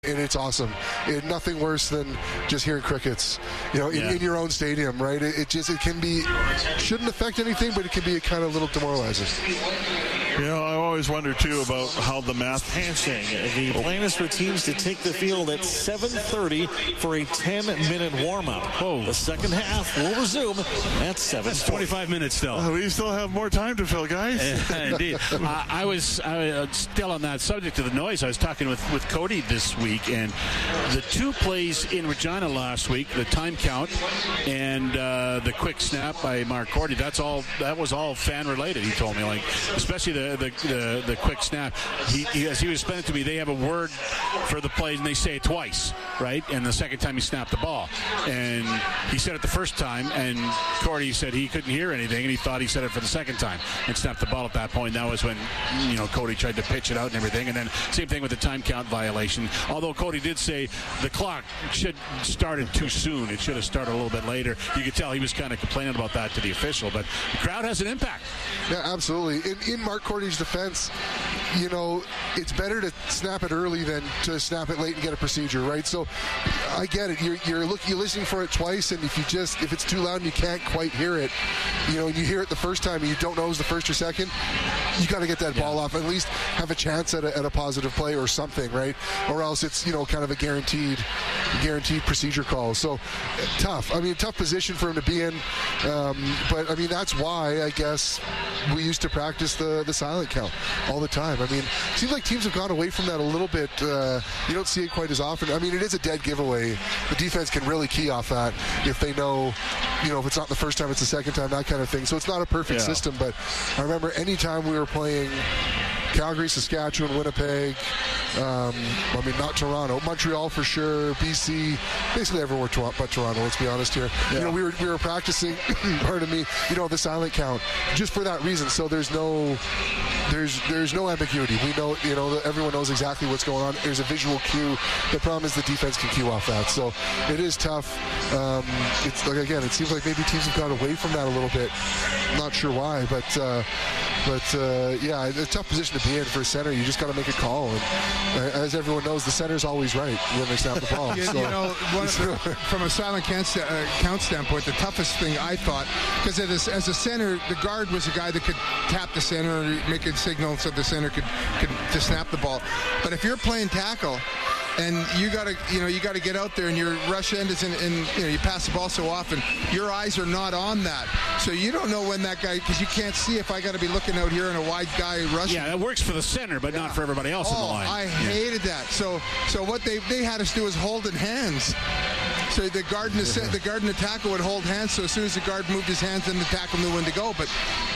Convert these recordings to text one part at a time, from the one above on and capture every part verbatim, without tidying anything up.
And it's awesome. It, nothing worse than just hearing crickets, you know, in, yeah. in your own stadium, right? It, it just it can be shouldn't affect anything, but it can be a kind of little demoralizing. You know, I always wonder too about how the math. Passing. The plan is for teams to take the field at seven thirty for a ten-minute warm-up. Oh, the second half will resume at seven. That's twenty-five minutes still. Uh, we still have more time to fill, guys. Indeed. uh, I was uh, still on that subject of the noise. I was talking with, with Cody this week, and the two plays in Regina last week, the time count and uh, the quick snap by Mark Cordy, that's all. That was all fan-related. He told me, like especially the the, the, the quick snap. He, he, as he was explaining to me, they have a word for the plays, and they say it twice, right? And the second time he snapped the ball, and he said it the first time, and Cordy said he couldn't hear anything, and he thought he said it for the second time and snapped the ball at that point. That was when, you know, Cody tried to pitch it out and everything. And then same thing with the time count violation. Although Cody did say the clock should started too soon. It should have started a little bit later. You could tell he was kind of complaining about that to the official, but the crowd has an impact. Yeah, absolutely. In, in Mark Cordy's defense, you know, it's better to snap it early than to snap it late and get a procedure, right? So I get it. You're you're, look, you're listening for it twice, and if you just if it's too loud and you can't quite hear it, you know, and you hear it the first time and you don't know it was the first or second, you got to get that yeah. ball off. At least have a chance at a, at a positive play or something, right? Or else it's, you know, kind of a guaranteed guaranteed procedure call. So tough. I mean, tough position for him to be in. Um, but I mean, that's why I guess we used to practice the the silent count all the time. I mean, it seems like teams have gone away from that a little bit. Uh, you don't see it quite as often. I mean, it is a dead giveaway. The defense can really key off that if they know, you know, if it's not the first time, it's the second time, that kind of thing. So it's not a perfect yeah. system, but I remember any time we were playing Calgary, Saskatchewan, Winnipeg, um, I mean, not Toronto, Montreal for sure, B C, basically everywhere but Toronto, let's be honest here. Yeah. You know, we were we were practicing, pardon me, you know, the silent count just for that reason. So there's no there's there's no ambiguity. We know, you know, everyone knows exactly what's going on. There's a visual cue. The problem is the defense can cue off that. So it is tough. Um, it's like, again, it seems like maybe teams have gone away from that a little bit. Not sure why, but uh, but uh, yeah, it's a tough position to be in for a center. You just got to make a call, and uh, as everyone knows, the center's always right when they snap the ball. you, so, you know, one, from a silent count, uh, count standpoint, the toughest thing I thought, because as, as a center, the guard was a guy that could tap the center and make a signal so the center could, could to snap the ball. But if you're playing tackle, and you got to, you know, you got to get out there, and your rush end is in, in, you know, you pass the ball so often, your eyes are not on that, so you don't know when that guy, because you can't see if I got to be looking out here and a wide guy rushing. Yeah, that works for the center, but yeah. not for everybody else oh, in the line. I yeah. hated that. So, so what they they had us do is hold in hands. So the guard and the, the guard and the tackle would hold hands. So as soon as the guard moved his hands, then the tackle knew when to go. But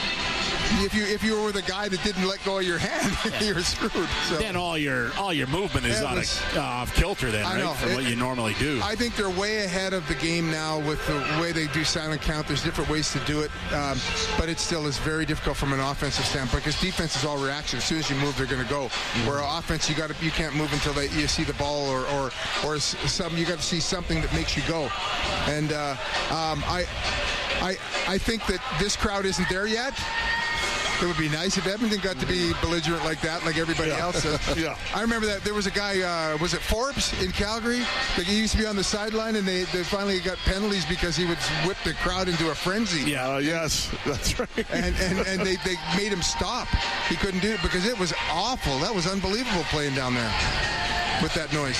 If you if you were the guy that didn't let go of your hand, you're screwed. So. Then all your all your movement is out of uh, off kilter then, I right? know. From it, what you normally do. I think they're way ahead of the game now with the way they do silent count. There's different ways to do it, um, but it still is very difficult from an offensive standpoint because defense is all reaction. As soon as you move, they're going to go. Mm-hmm. Where offense, you got you can't move until they, you see the ball or or or some. You got to see something that makes you go. And uh, um, I I I think that this crowd isn't there yet. It would be nice if Edmonton got to be belligerent like that, like everybody yeah. else is. yeah. I remember that there was a guy, uh, was it Forbes in Calgary? Like he used to be on the sideline, and they, they finally got penalties because he would whip the crowd into a frenzy. Yeah, uh, yes, that's right. And and, and they, they made him stop. He couldn't do it because it was awful. That was unbelievable playing down there with that noise.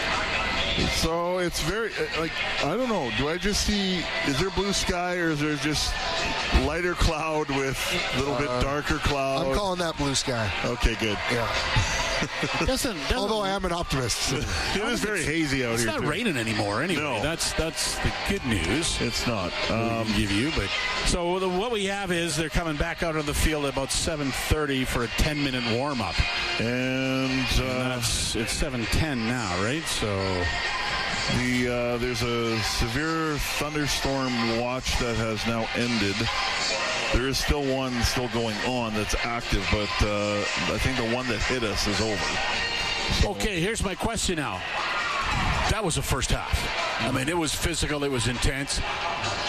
So it's very, like, I don't know. Do I just see, is there blue sky or is there just lighter cloud with a little uh, bit darker cloud? I'm calling that blue sky. Okay, good. Yeah. doesn't, doesn't, Although I am an optimist. It is very hazy out it's here. It's not too. raining anymore anyway. No. That's that's the good news. It's not. Um, give you, but so the, what we have is they're coming back out on the field at about seven thirty for a ten minute warm up, and, uh, and that's it's seven ten now, right? So. The uh, there's a severe thunderstorm watch that has now ended. There is still one still going on that's active, but uh, I think the one that hit us is over. So. Okay, here's my question now. That was the first half. I mean, it was physical. It was intense.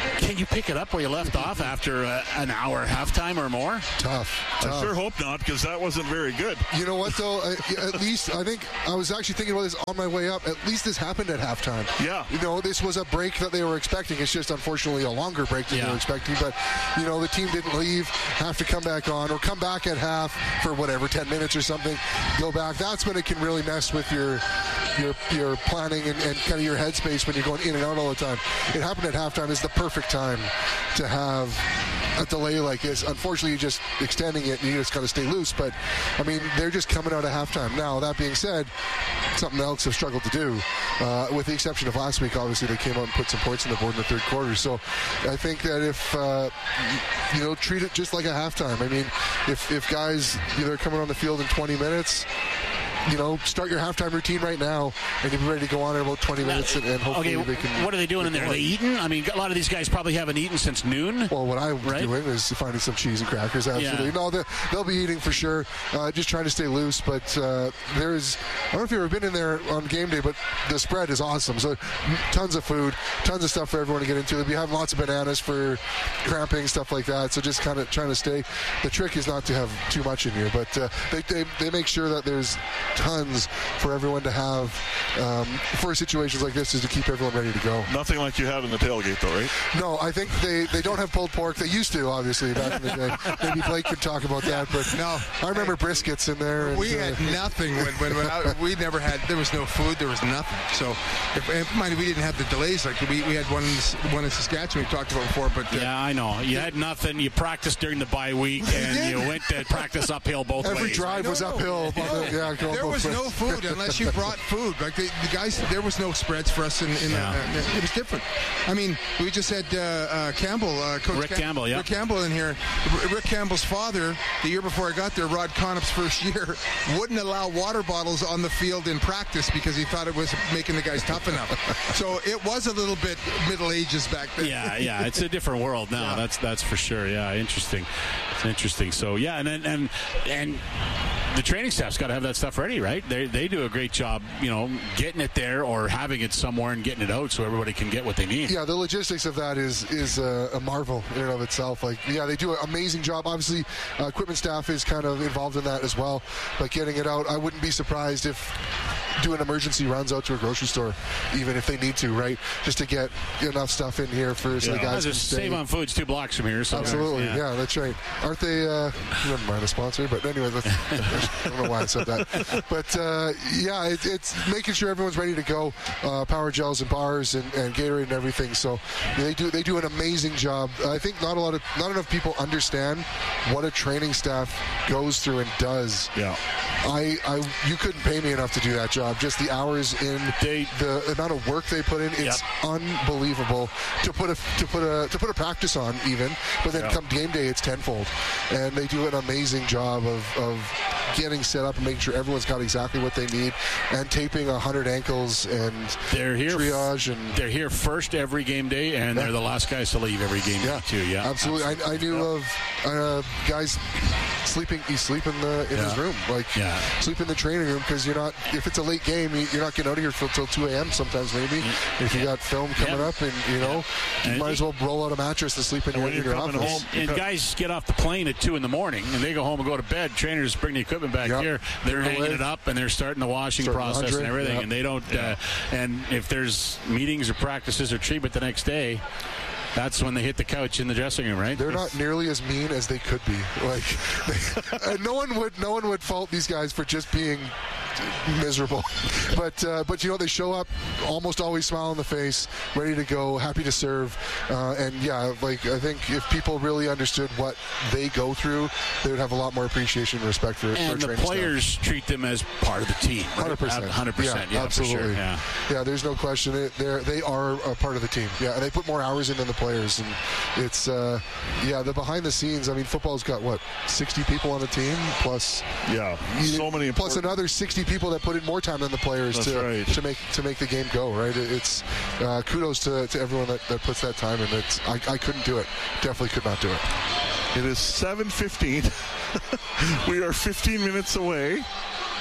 Can you pick it up where you left off after uh, an hour halftime or more? Tough. tough. I sure hope not, because that wasn't very good. You know what, though? I, at least, I think, I was actually thinking about this on my way up. At least this happened at halftime. Yeah. You know, this was a break that they were expecting. It's just, unfortunately, a longer break than yeah. they were expecting. But, you know, the team didn't leave, have to come back on, or come back at half for whatever, ten minutes or something, go back. That's when it can really mess with your your your planning and, and kind of your headspace when you're going in and out all the time. It happened at halftime. Is the perfect time to have a delay like this. Unfortunately, you're just extending it and you just got to stay loose. But, I mean, they're just coming out of halftime. Now, that being said, something else have struggled to do. Uh, with the exception of last week, obviously, they came out and put some points on the board in the third quarter. So I think that if, uh, you know, treat it just like a halftime. I mean, if, if guys, you know, are coming on the field in twenty minutes, you know, start your halftime routine right now, and you'll be ready to go on in about twenty minutes, and, and hopefully okay, they can. What are they doing in there? Are they eating? I mean, a lot of these guys probably haven't eaten since noon. Well, what I'm right? doing is finding some cheese and crackers. Absolutely. Yeah. No, they'll, they'll be eating for sure. Uh, just trying to stay loose. But uh, there's, I don't know if you've ever been in there on game day, but the spread is awesome. So tons of food, tons of stuff for everyone to get into. They'll be having lots of bananas for cramping, stuff like that. So just kind of trying to stay. The trick is not to have too much in here, but uh, they, they, they make sure that there's tons for everyone to have um, for situations like this, is to keep everyone ready to go. Nothing like you had in the tailgate, though, right? No, I think they, they don't have pulled pork. They used to, obviously, back in the day. Maybe Blake could talk about that, but no, I remember briskets in there. And, we uh, had nothing when, when, when I, we never had. There was no food. There was nothing. So, if, if mind you, we didn't have the delays like we, we had one in, one in Saskatchewan we talked about before. But uh, yeah, I know. You had nothing. You practiced during the bye week, and you went to practice uphill both every ways. drive No, was no. uphill. No, the, yeah, going there both was ways. no food unless you brought food. Like the, the guys, there was no spreads for us in. in Yeah. uh, it was different. I mean, we just had uh, uh, Campbell, uh, Coach Rick Cam- Campbell, yeah. Rick Campbell in here. R- Rick Campbell's father, the year before I got there, Rod Connop's first year, wouldn't allow water bottles on the field in practice because he thought it was making the guys tough enough. So it was a little bit Middle Ages back then. Yeah, yeah, it's a different world now. Yeah. That's that's for sure. Yeah, interesting. It's interesting. So yeah, and and and, and the training staff's got to have that stuff ready, right? They they do a great job, you know, getting it there or having it somewhere and getting it out so everybody can get what they need. Yeah, the logistics of that is is a, a marvel in and of itself. Like, yeah, they do an amazing job. Obviously, uh, equipment staff is kind of involved in that as well. But getting it out, I wouldn't be surprised if doing emergency runs out to a grocery store, even if they need to, right? Just to get enough stuff in here for so Yeah. the guys Well, can stay. Save on Food's two blocks from here. So Absolutely, yeah. yeah. That's right. Aren't they? Uh, never mind a sponsor, but anyway, let's, I don't know why I said that. But uh, yeah, it, it's making sure everyone's ready to go. Uh, power gels and bars and, and Gatorade and everything. So they do they do an amazing job. I think not a lot of not enough people understand what a training staff goes through and does. Yeah. I, I you couldn't pay me enough to do that job. Just the hours in, They- the amount of work they put in, it's Yep. unbelievable. To put a to put a to put a practice on even, but then Yep. come game day, it's tenfold. And they do an amazing job of, of getting set up and making sure everyone's got exactly what they need, and taping a hundred ankles and They're here. triage and They're here first every game day, and they're the last guys to leave every game yeah, day too. Yeah, absolutely. I, I knew of uh, guys sleeping. You sleep in the in his Yeah. room, like Yeah. sleep in the training room, because you're not. If it's a late game, you- you're not getting out of here till two a.m. Sometimes maybe. If you got film coming Yeah. up, and you know, you And might as well roll out a mattress and sleep in your, when in you're your coming office. home- And guys get off the plane at two in the morning, and they go home and go to bed. Trainers bring the equipment back Yep. here. They're Put it hanging away. it up, and they're starting the washing Starting process and laundry. everything. Yep. And they don't. Uh, and if there's meetings or practices or treatment the next day, that's when they hit the couch in the dressing room, right? They're not nearly as mean as they could be. Like, they, and no one would, no one would fault these guys for just being miserable. But uh, but you know, they show up almost always smile on the face, ready to go, happy to serve. Uh, and yeah, like I think if people really understood what they go through, they would have a lot more appreciation and respect for, And for the training players staff. treat them as part of the team. Right? Hundred percent, Hundred percent. Yeah, absolutely. For sure. Yeah. yeah, there's no question. It, they're they are a part of the team. Yeah, and they put more hours in than the players. And it's uh, yeah, the behind the scenes. I mean, football's got what sixty people on the team plus Yeah. So many plus important- another sixty people that put in more time than the players That's to right. to make to make the game go. Right? It, it's uh, kudos to, to everyone that, that puts that time in. It's I, I couldn't do it. Definitely could not do it. It is seven fifteen. We are fifteen minutes away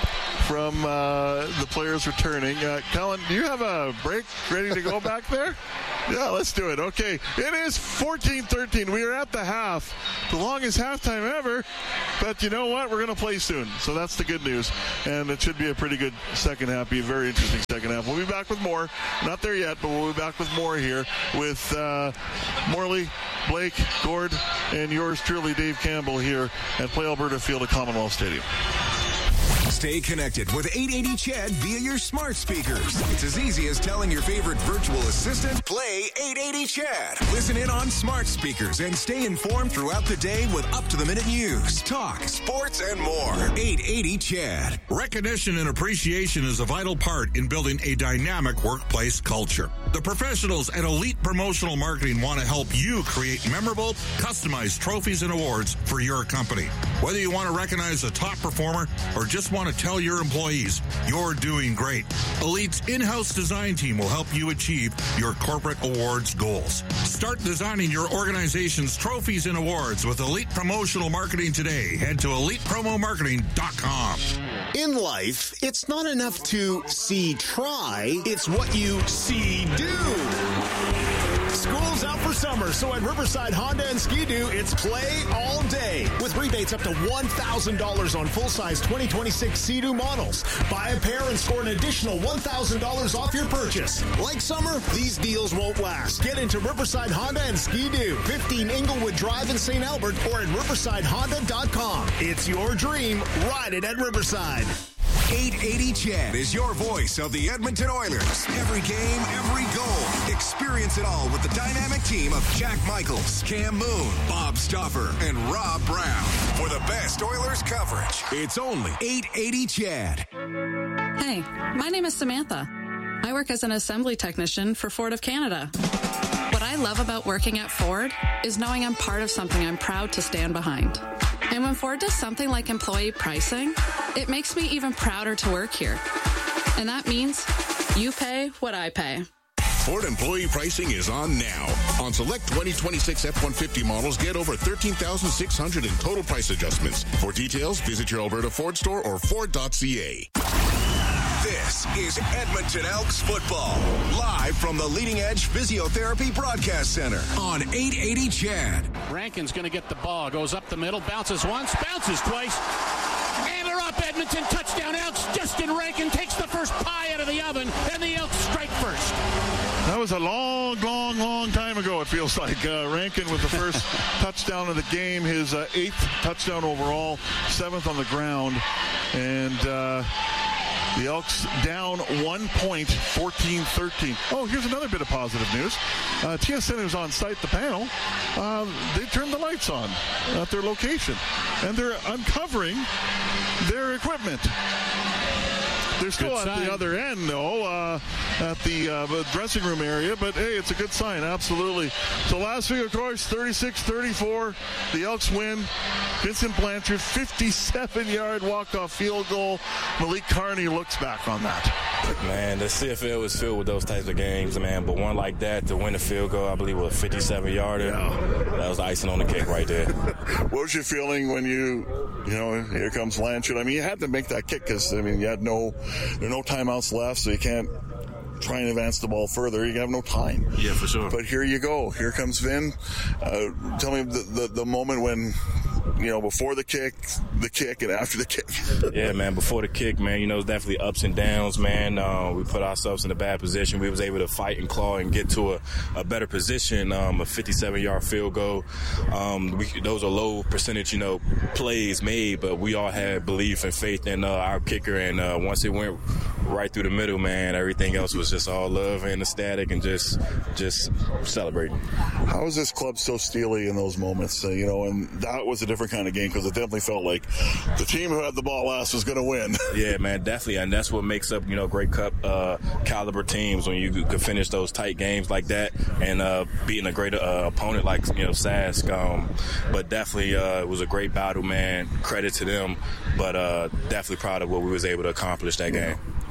from uh, the players returning. Uh, Kellen, do you have a break ready to go back there? Yeah, let's do it. Okay, it is fourteen thirteen. We are at the half. The longest halftime ever. But you know what? We're going to play soon. So that's the good news. And it should be a pretty good second half. Be a very interesting second half. We'll be back with more. Not there yet, but we'll be back with more here with uh, Morley, Blake, Gord, and yours truly, Dave Campbell, here at Play Alberta Field at Commonwealth Stadium. Stay connected with eight eighty C H E D via your smart speakers. It's as easy as telling your favorite virtual assistant, play eight eighty C H E D. Listen in on smart speakers and stay informed throughout the day with up-to-the-minute news, talk, sports, and more. eight eighty C H E D. Recognition and appreciation is a vital part in building a dynamic workplace culture. The professionals at Elite Promotional Marketing want to help you create memorable, customized trophies and awards for your company. Whether you want to recognize a top performer or just want to tell your employees you're doing great, Elite's in-house design team will help you achieve your corporate awards goals. Start designing your organization's trophies and awards with Elite Promotional Marketing today. Head to elite promo marketing dot com. In life, it's not enough to see try, it's what you see do. School's out for summer, so at Riverside Honda and Ski-Doo, it's play all day. With rebates up to one thousand dollars on full-size twenty twenty-six Sea-Doo models. Buy a pair and score an additional one thousand dollars off your purchase. Like summer, these deals won't last. Get into Riverside Honda and Ski-Doo, fifteen Inglewood Drive in Saint Albert, or at riverside honda dot com. It's your dream. Ride it at Riverside. eight eighty C H E D is your voice of the Edmonton Oilers. Every game, every goal. Experience it all with the dynamic team of Jack Michaels, Cam Moon, Bob Stauffer, and Rob Brown. For the best Oilers coverage, it's only eight eighty C H E D. Hey, my name is Samantha. I work as an assembly technician for Ford of Canada. What I love about working at Ford is knowing I'm part of something I'm proud to stand behind. And when Ford does something like employee pricing, it makes me even prouder to work here. And that means you pay what I pay. Ford employee pricing is on now. On select twenty twenty-six F one fifty models, get over thirteen thousand six hundred in total price adjustments. For details, visit your Alberta Ford store or ford dot c a. This is Edmonton Elks football, live from the Leading Edge Physiotherapy Broadcast Center on eight eighty C H E D. Rankin's going to get the ball, goes up the middle, bounces once, bounces twice. And they're up, Edmonton, touchdown Elks. Justin Rankin takes the first pie out of the oven, and the Elks strike first. That was a long, long, long time ago, it feels like. Uh, Rankin with the first touchdown of the game, his uh, eighth touchdown overall, seventh on the ground. And uh, the Elks down one point, fourteen thirteen. Oh, here's another bit of positive news. Uh, T S N is on site, the panel. Uh, they turned the lights on at their location, and they're uncovering their equipment. They're still Good at sign. the other end, though, uh, at the uh, dressing room area. But, hey, it's a good sign, absolutely. So last week, of course, thirty-six thirty-four. The Elks win. Vincent Blanchard, fifty-seven-yard walk-off field goal. Malik Carney looks back on that. Man, the C F L is filled with those types of games, man. But one like that, to win a field goal, I believe, was a fifty-seven-yarder. Yeah. That was icing on the cake right there. What was your feeling when you, you know, here comes Blanchard? I mean, you had to make that kick because, I mean, you had no, there are no timeouts left, so you can't try and advance the ball further. You have no time. Yeah, for sure. But here you go. Here comes Vin. Uh, tell me the, the, the moment when, you know, before the kick, the kick, and after the kick. Yeah, man, before the kick, man, you know, it's definitely ups and downs, man. Uh, we put ourselves in a bad position. We was able to fight and claw and get to a, a better position, um, a fifty-seven-yard field goal. Um, we, those are low percentage, you know, plays made, but we all had belief and faith in uh, our kicker, and uh, once it went right through the middle, man, everything else was just all love and ecstatic and just just celebrating. How is this club so steely in those moments? Uh, you know, and that was a different kind of game because it definitely felt like the team who had the ball last was going to win. Yeah, man, definitely, and that's what makes up, you know, great cup uh, caliber teams when you can finish those tight games like that and uh, beating a great uh, opponent like, you know, Sask. Um, but definitely, uh, it was a great battle, man. Credit to them, but uh, definitely proud of what we was able to accomplish that game.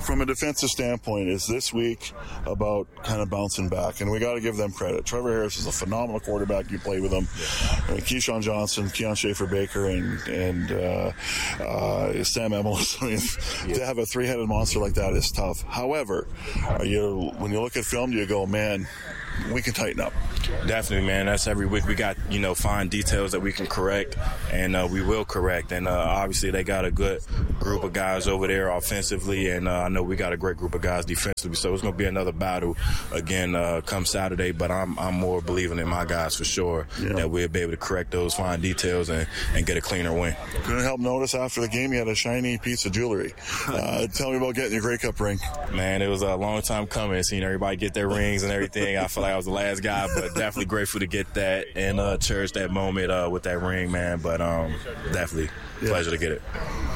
from a defensive standpoint, is this week about kind of bouncing back, and we got to give them credit. Trevor Harris is a phenomenal quarterback. You play with him. Uh, Keyshawn Johnson, Keon Schaefer-Baker, and and uh, uh, Sam Emilus. I mean, yeah. to have a three-headed monster like that is tough. However, are you when you look at film, do you go, man, we can tighten up? Definitely, man. That's every week. We got, you know, fine details that we can correct, and uh, we will correct. And uh, obviously, they got a good group of guys over there offensively, and uh, I know we got a great group of guys defensively. So it's going to be another battle again uh, come Saturday. But I'm I'm more believing in my guys for sure yeah. that we'll be able to correct those fine details and, and get a cleaner win. Couldn't help notice after the game you had a shiny piece of jewelry. Uh, tell me about getting your Grey Cup ring. Man, it was a long time coming. Seeing everybody get their rings and everything. I feel like I was the last guy, but definitely grateful to get that and uh, cherish that moment uh, with that ring, man. But um, definitely yeah. pleasure to get it.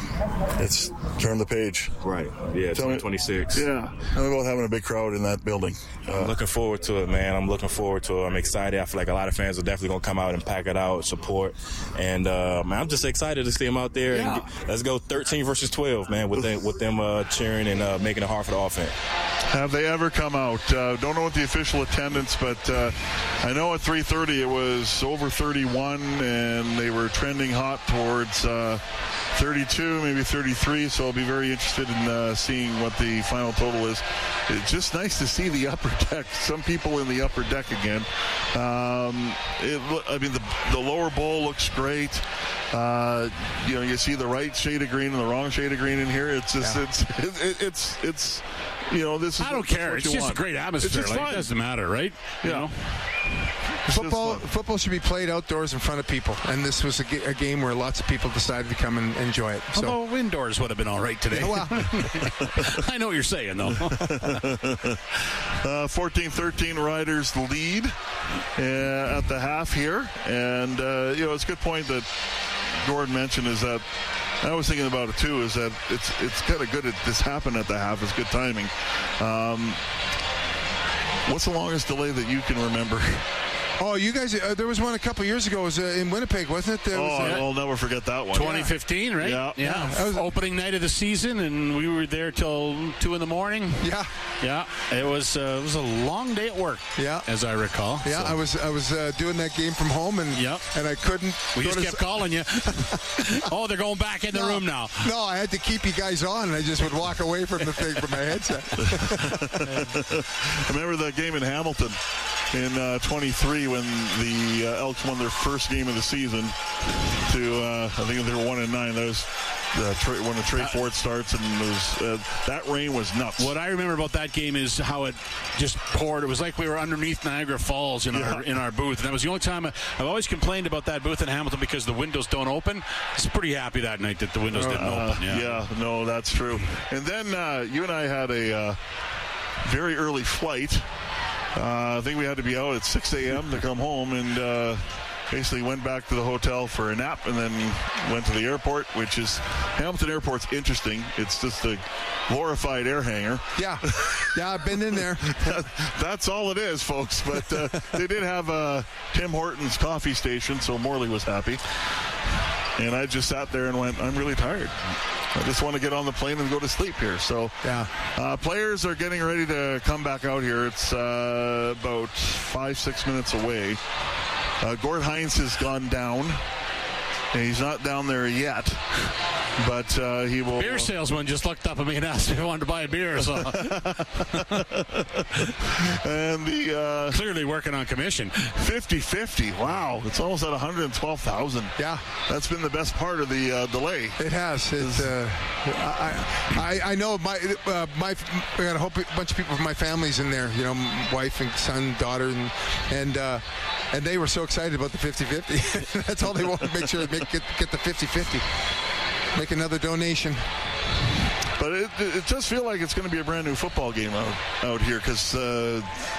It's turn the page. Right. Yeah, twenty twenty-six. Yeah. Tell me about having a big crowd in that building. Uh, I'm looking forward to it, man. I'm looking forward to it. I'm excited. I feel like a lot of fans are definitely going to come out and pack it out, support. And, uh, man, I'm just excited to see them out there. Yeah. And get, let's go thirteen versus twelve, man, with them, with them uh, cheering and uh, making it hard for the offense. Have they ever come out? Uh, don't know what the official attendance, but uh, I know at three thirty it was over thirty-one, and they were trending hot towards uh, thirty-two, maybe thirty-three, so I'll be very interested in uh, seeing what the final total is. It's just nice to see the upper deck, some people in the upper deck again. Um, it, I mean, the, the lower bowl looks great. Uh, you know, you see the right shade of green and the wrong shade of green in here. It's just, yeah. it's, it, it, it's, it's, you know, this is. I don't care. It's just want. a great atmosphere. It's just like, fun. It doesn't matter, right? You yeah. know? Football, football should be played outdoors in front of people, and this was a, g- a game where lots of people decided to come and enjoy it. So. Although indoors would have been all right today. Well, I know what you're saying, though. uh, fourteen thirteen Riders lead uh, at the half here, and uh, you know it's a good point that Gordon mentioned is that. I was thinking about it too. Is that it's it's kind of good that this happened at the half. It's good timing. Um, what's the longest delay that you can remember? Oh, you guys, uh, there was one a couple years ago. It was uh, in Winnipeg, wasn't it? There oh, was, uh, I'll never forget that one. twenty fifteen, right? Yeah. Yeah. yeah. That was opening night of the season, and we were there till two in the morning. Yeah. Yeah. It was uh, it was a long day at work. Yeah. As I recall. Yeah, so. I was I was uh, doing that game from home, and yep. and I couldn't. We just kept s- calling you. Oh, they're going back in the no, room now. No, I had to keep you guys on, and I just would walk away from the thing from my headset. I remember that game in Hamilton in uh, twenty-three when the uh, Elks won their first game of the season to uh, I think they were one and nine. That was uh, Trey, when the Trey Ford starts, and it was, uh, that rain was nuts. What I remember about that game is how it just poured. It was like we were underneath Niagara Falls in yeah. our in our booth, and that was the only time I, I've always complained about that booth in Hamilton because the windows don't open. I was pretty happy that night that the windows didn't uh, open. Yeah. yeah, no, that's true. And then uh, you and I had a uh, very early flight. Uh, I think we had to be out at six a.m. to come home, and uh, basically went back to the hotel for a nap and then went to the airport, which is Hamilton Airport's interesting. It's just a glorified air hangar. Yeah. Yeah, I've been in there. that, that's all it is, folks. But uh, they did have uh, Tim Hortons coffee station, so Morley was happy. And I just sat there and went, I'm really tired. I just want to get on the plane and go to sleep here. So, yeah. uh, players are getting ready to come back out here. It's uh, about five, six minutes away. Uh, Gord Hines has gone down. And he's not down there yet, but uh, he will. Beer salesman just looked up at me and asked if I wanted to buy a beer. So. And the uh, clearly working on commission. fifty-fifty. Wow, it's almost at one hundred twelve thousand. Yeah, that's been the best part of the uh, delay. It has. It, uh, I, I I know my uh, my I got a whole bunch of people from my family's in there. You know, wife and son, daughter, and and. Uh, And they were so excited about the fifty-fifty. That's all they wanted to make sure they make, get, get the fifty-fifty. Make another donation. But it, it does feel like it's going to be a brand new football game out, out here because uh,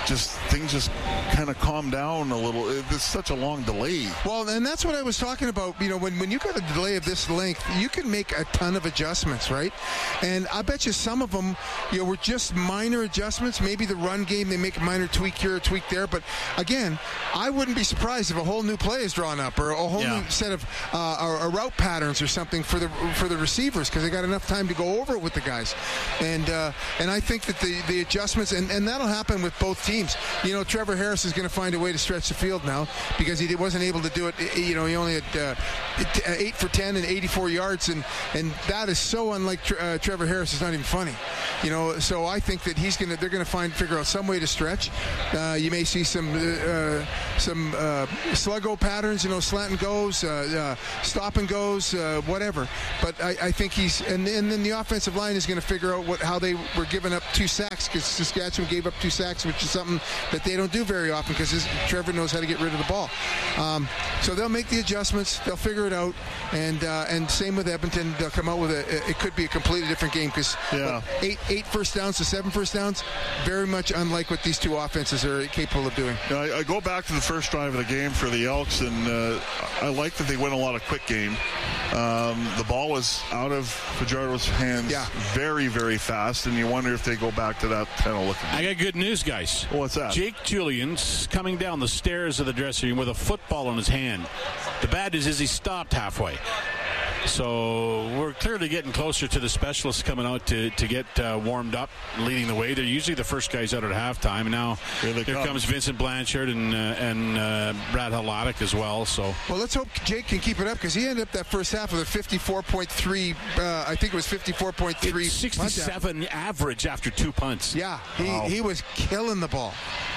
just things just kind of calm down a little. It's such a long delay. Well, and that's what I was talking about. You know, when, when you got a delay of this length, you can make a ton of adjustments, right? And I bet you some of them, you know, were just minor adjustments. Maybe the run game, they make a minor tweak here, a tweak there. But again, I wouldn't be surprised if a whole new play is drawn up, or a whole yeah. new set of uh, or, or route patterns or something for the for the receivers, because they got enough time to go over it with the guys. And uh, and I think that the, the adjustments, and, and that'll happen with both teams. You know, Trevor Harris is going to find a way to stretch the field now, because he wasn't able to do it. You know, he only had uh, eight for ten and eighty-four yards, and, and that is so unlike uh, Trevor Harris. It's not even funny. You know, so I think that he's going to they're going to find figure out some way to stretch. Uh, you may see some uh, some uh, sluggo patterns. You know, slant and goes, uh, uh, stop and goes, uh, whatever. But I, I think he's and, and then the offensive line is going to figure out what how they were giving up two sacks, because Saskatchewan gave up two sacks, which is something that they don't do very often, because Trevor knows how to get rid of the ball. Um, so they'll make the adjustments, they'll figure it out, and uh, and same with Edmonton. They'll come out with a it could be a completely different game, because yeah. eight eight first downs to seven first downs, very much unlike what these two offenses are capable of doing. I, I go back to the first drive of the game for the Elks, and uh, I like that they win a lot of quick game. Um, the ball was out of Fajardo's hands yeah. very, very fast, and you wonder if they go back to that kind of looking. I got good news, guys. What's that? Jake Julian's coming down the stairs of the dressing room with a football in his hand. The bad news is he stopped halfway. So we're clearly getting closer to the specialists coming out to, to get uh, warmed up, leading the way. They're usually the first guys out at halftime. And now here, here come. comes Vincent Blanchard and uh, and uh, Brad Haladic as well. So well, let's hope Jake can keep it up, because he ended up that first half with a fifty-four point three. Uh, I think it was fifty-four point three. sixty-seven average after two punts. Yeah, he wow. he was killing the ball.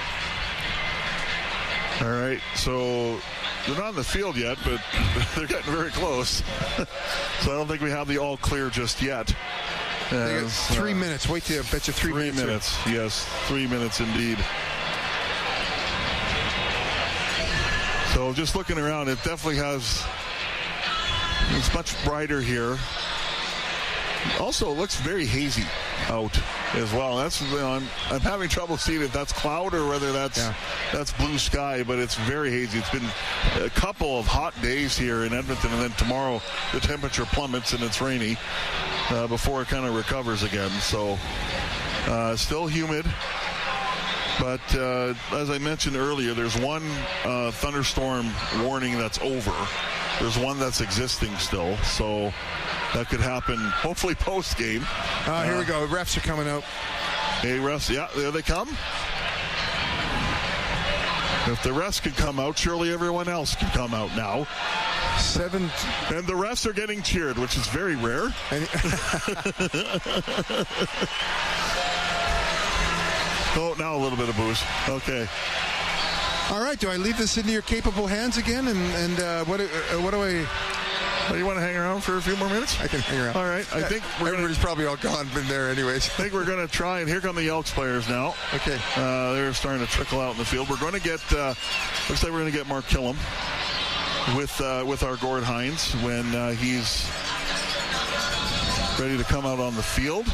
All right, so they're not on the field yet, but they're getting very close. So I don't think we have the all clear just yet. They got three uh, minutes. Wait till I bet you three, three minutes. minutes. Three. Yes, three minutes indeed. So just looking around, it definitely has. It's much brighter here. Also, it looks very hazy out as well. That's you know, I'm, I'm having trouble seeing if that's cloud or whether that's yeah. that's blue sky, but it's very hazy. It's been a couple of hot days here in Edmonton, and then tomorrow the temperature plummets and it's rainy uh, before it kind of recovers again. So uh, still humid. But uh, as I mentioned earlier, there's one uh, thunderstorm warning that's over. There's one that's existing still. So that could happen hopefully post-game. Uh, here uh, we go. Refs are coming out. Hey, refs. Yeah, there they come. If the refs can come out, surely everyone else can come out now. Seven. And the refs are getting cheered, which is very rare. Oh, now a little bit of booze. Okay. All right. Do I leave this into your capable hands again? And and uh, what uh, what do I? Oh, you want to hang around for a few more minutes? I can hang around. All right. I think we're everybody's gonna, probably all gone, been there anyways. I think we're going to try, and here come the Elks players now. Okay. Uh, they're starting to trickle out in the field. We're going to get. Uh, looks like we're going to get Mark Killam with uh, with our Gord Hines when uh, he's ready to come out on the field.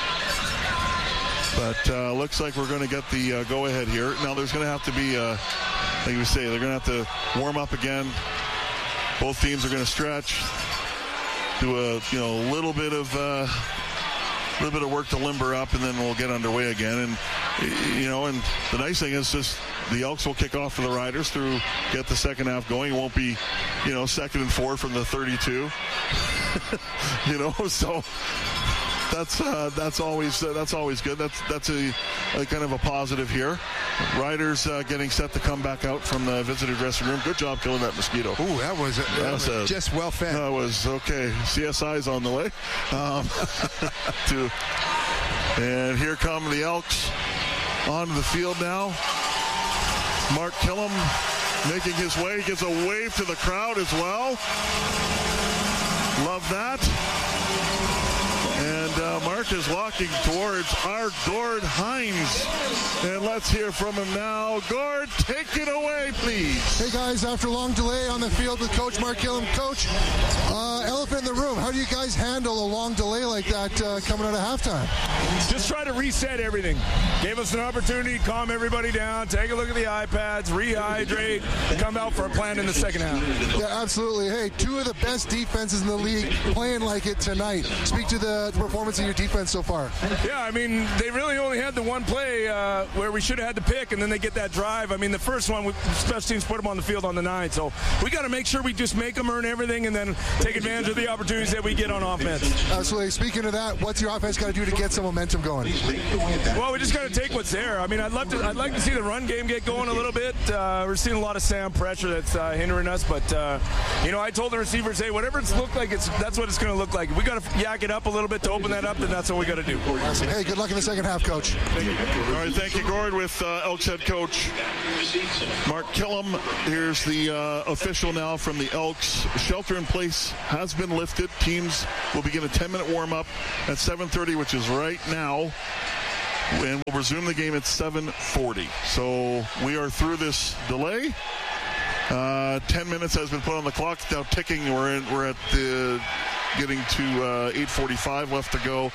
But uh, looks like we're going to get the uh, go-ahead here. Now, there's going to have to be, uh, like you say, they're going to have to warm up again. Both teams are going to stretch, do a you know a little bit of uh, little bit of work to limber up, and then we'll get underway again. And you know, and the nice thing is just the Elks will kick off for the Riders through get the second half going. It won't be, you know, second and four from the thirty-two. you know, so. That's uh, that's always uh, that's always good. That's that's a, a kind of a positive here. Riders uh, getting set to come back out from the visitor dressing room. Good job killing that mosquito. Ooh, that was, that that was a, just well fed. That was okay. C S I's on the way. Um, to, and here come the Elks onto the field now. Mark Killam making his way. Gives a wave to the crowd as well. Love that. And And uh, Mark is walking towards our Gord Hines. And let's hear from him now. Gord, take it away, please. Hey, guys, after a long delay on the field with Coach Mark Killam. Coach, uh, elephant in the room, how do you guys handle a long delay like that uh, coming out of halftime? Just try to reset everything. Gave us an opportunity to calm everybody down, take a look at the iPads, rehydrate, come out for a plan in the second half. Yeah, absolutely. Hey, two of the best defenses in the league playing like it tonight. Speak to the, the performance of your defense so far. Yeah, I mean, they really only had the one play uh, where we should have had the pick, and then they get that drive. I mean, the first one, we, special teams put them on the field on the nine, so we got to make sure we just make them earn everything and then take advantage of the opportunities that we get on offense. Absolutely. Speaking of that, what's your offense got to do to get some momentum going? Well, we just got to take what's there. I mean, I'd love to. I'd like to see the run game get going a little bit. Uh, we're seeing a lot of Sam pressure that's uh, hindering us, but uh, you know, I told the receivers, hey, whatever it's looked like, it's that's what it's going to look like. If we got to yak it up a little bit to open that up, then that's what we got to do. Awesome. Hey, good luck in the second half, Coach. Thank you. All right, thank you, Gord, with uh, Elks head coach Mark Killam. Here's the uh, official now from the Elks. Shelter in place has been lifted. Teams will begin a ten-minute warm-up at seven thirty, which is right now. And we'll resume the game at seven forty. So we are through this delay. Uh, ten minutes has been put on the clock. It's now ticking. We're in, we're at the getting to uh, eight forty-five left to go.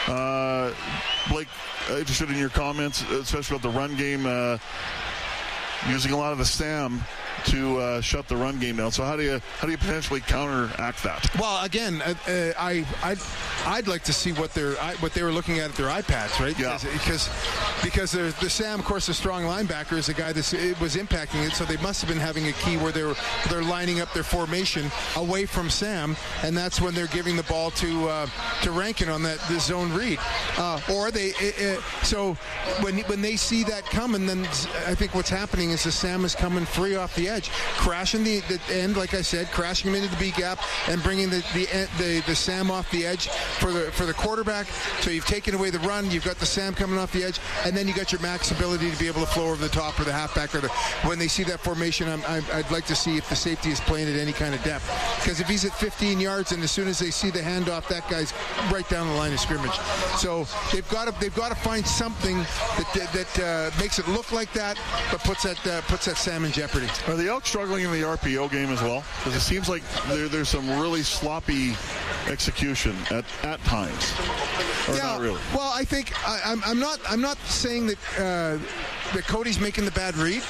Uh, Blake, interested in your comments, especially about the run game. Uh, using a lot of the Sam to uh, shut the run game down. So how do you how do you potentially counteract that? Well, again, uh, uh, I I'd, I'd like to see what they're what they were looking at at their iPads, right? Yeah. Because because the Sam, of course, the strong linebacker is a guy that was impacting it. So they must have been having a key where they're they're lining up their formation away from Sam, and that's when they're giving the ball to uh, to Rankin on that the zone read. Uh, or they uh, so when when they see that coming, then I think what's happening is the Sam is coming free off the edge, crashing the, the end, like I said, crashing him into the B gap and bringing the the, the the Sam off the edge for the for the quarterback. So you've taken away the run, you've got the Sam coming off the edge, and then you got your max ability to be able to flow over the top or the halfback. Or the, when they see that formation, I'm, I'm, I'd like to see if the safety is playing at any kind of depth. Because if he's at fifteen yards, and as soon as they see the handoff, that guy's right down the line of scrimmage. So they've got to they've got to find something that that uh, makes it look like that, but puts that uh, puts that Sam in jeopardy. Are the Elks struggling in the R P O game as well? Because it seems like there, there's some really sloppy execution at, at times. Or yeah, not really? Well, I think I, I'm, I'm not I'm not saying that uh, that Cody's making the bad read.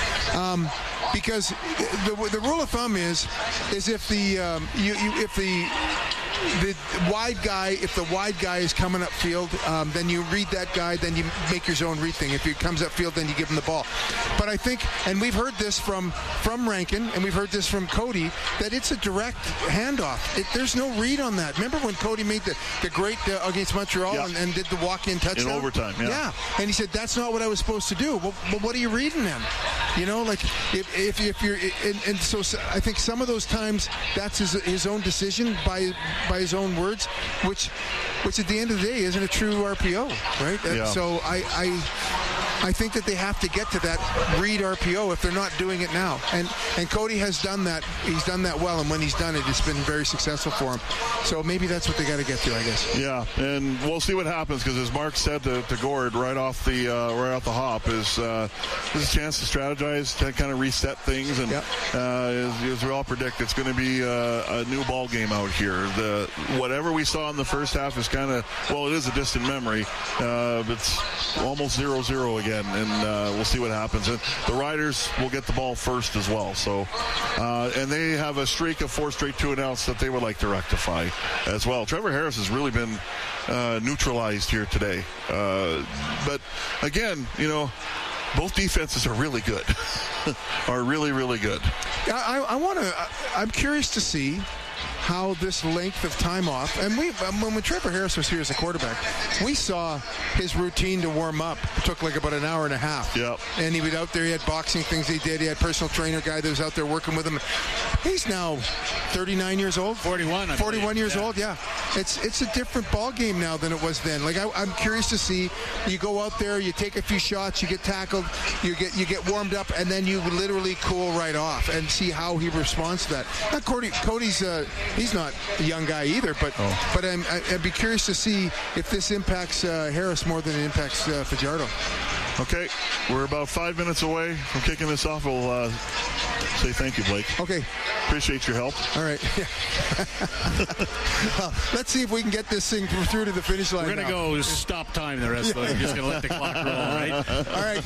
Um, because the the rule of thumb is is if the um, you, you if the the wide guy, if the wide guy is coming upfield, um, then you read that guy, then you make your zone read thing. If he comes upfield, then you give him the ball. But I think, and we've heard this from from Rankin, and we've heard this from Cody, that it's a direct handoff. It, there's no read on that. Remember when Cody made the, the great uh, against Montreal yeah. and, and did the walk-in touchdown? In overtime, yeah. Yeah, and he said, that's not what I was supposed to do. Well, well what are you reading then? You know, like, if, if, if you're, and, and so I think some of those times, that's his, his own decision by by his own words, which which at the end of the day isn't a true R P O, right? Yeah. So I, I I think that they have to get to that read R P O if they're not doing it now. And and Cody has done that. He's done that well, and when he's done it, it's been very successful for him. So maybe that's what they got to get to, I guess. Yeah, and we'll see what happens, because as Mark said to, to Gord right off the uh, right off the hop, is uh, this is a chance to strategize, to kind of reset things, and yep. uh, as, as we all predict, it's going to be a, a new ball game out here. The whatever we saw in the first half is kind of, well, it is a distant memory. Uh, it's almost zero zero again, and uh, we'll see what happens. And the Riders will get the ball first as well. So, uh, and they have a streak of four straight two and outs that they would like to rectify as well. Trevor Harris has really been uh, neutralized here today. Uh, but again, you know, both defenses are really good. are really, really good. I, I want to. I'm curious to see how this length of time off, and we when, when Trevor Harris was here as a quarterback, we saw his routine to warm up. It took like about an hour and a half. Yep. And he was out there, he had boxing things he did, he had personal trainer guy that was out there working with him. He's now thirty-nine years old. forty-one. I forty-one believe. years yeah. old, yeah. It's it's a different ball game now than it was then. Like I, I'm curious to see, you go out there, you take a few shots, you get tackled, you get you get warmed up, and then you literally cool right off and see how he responds to that. Now, Cody, Cody's uh, he's not a young guy either. But oh. but I'm, I'd be curious to see if this impacts uh, Harris more than it impacts uh, Fajardo. Okay, we're about five minutes away from kicking this off. We'll uh, say thank you, Blake. Okay. Appreciate your help. All right. uh, let's see if we can get this thing through to the finish line. We're going to go stop time the rest of it. We're just going to let the clock roll, right? All right.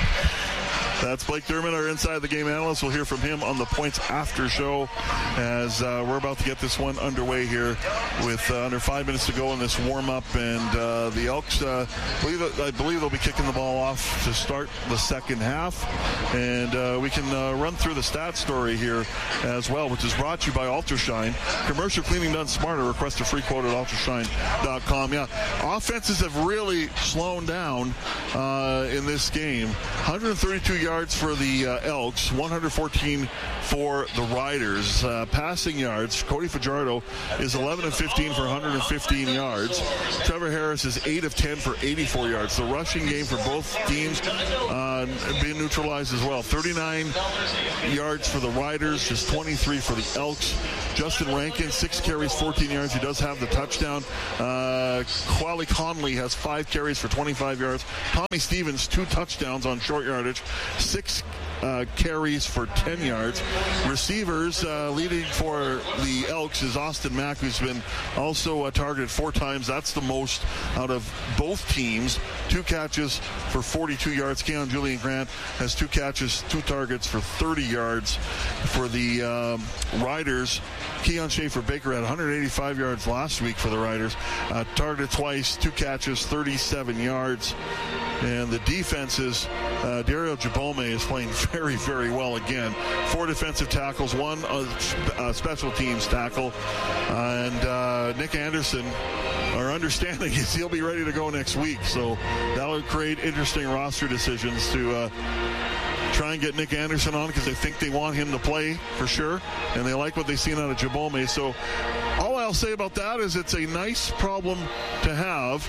That's Blake Dermott, our Inside the Game analyst. We'll hear from him on the Points After show as uh, we're about to get this one underway here with uh, under five minutes to go in this warm-up. And uh, the Elks, uh, believe, I believe they'll be kicking the ball off to start the second half. And uh, we can uh, run through the stat story here as well, which is brought to you by Ultrashine. Commercial cleaning done smarter. Request a free quote at ultrashine dot com. Yeah, offenses have really slowed down uh, in this game. one hundred thirty-two yards yards for the uh, Elks, one hundred fourteen for the Riders. Uh, passing yards, Cody Fajardo is eleven of fifteen for one hundred fifteen yards. Trevor Harris is eight of ten for eighty-four yards. The rushing game for both teams uh, being neutralized as well. thirty-nine yards for the Riders, just twenty-three for the Elks. Justin Rankin, six carries, fourteen yards. He does have the touchdown. Uh, Quali Conley has five carries for twenty-five yards. Tommy Stevens, two touchdowns on short yardage, six uh, carries for ten yards. Receivers uh, leading for the Elks is Austin Mack, who's been also uh, targeted four times. That's the most out of both teams. Two catches for forty-two yards. Keon Julian Grant has two catches, two targets for thirty yards. For the um, Riders, Keon Schaefer-Baker had one hundred eighty-five yards last week for the Riders. Uh, targeted twice, two catches, thirty-seven yards. And the defenses, uh, Dario Jabome is playing very, very well again. Four defensive tackles, one uh, uh, special teams tackle. Uh, and uh, Nick Anderson, our understanding is he'll be ready to go next week. So that'll create interesting roster decisions to uh, try and get Nick Anderson on, because they think they want him to play for sure, and they like what they've seen out of Jabome. So all I'll say about that is it's a nice problem to have.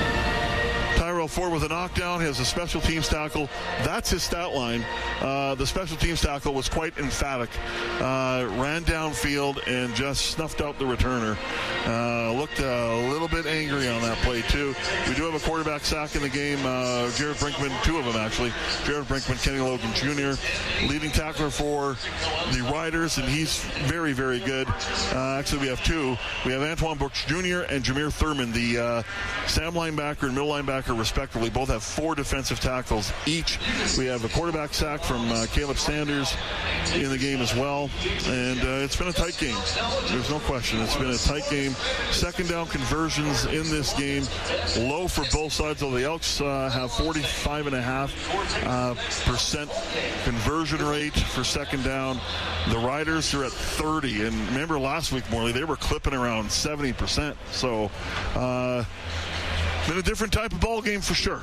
Tyrell Ford with a knockdown, has a special teams tackle. That's his stat line. Uh, the special teams tackle was quite emphatic. Uh, ran downfield and just snuffed out the returner. Uh, looked a little bit angry on that play, too. We do have a quarterback sack in the game. Uh, Jared Brinkman, two of them, actually. Jared Brinkman, Kenny Logan Junior, leading tackler for the Riders, and he's very, very good. Uh, actually, we have two. We have Antoine Brooks Junior and Jameer Thurman, the uh, Sam linebacker and middle linebacker, respectively. Both have four defensive tackles each. We have a quarterback sack from uh, Caleb Sanders in the game as well. And uh, it's been a tight game. There's no question. It's been a tight game. Second down conversions in this game, low for both sides. Though the Elks uh, have forty-five point five percent uh, conversion rate for second down. The Riders are at thirty. And remember last week, Morley, they were clipping around seventy percent. So, uh, been a different type of ball game for sure.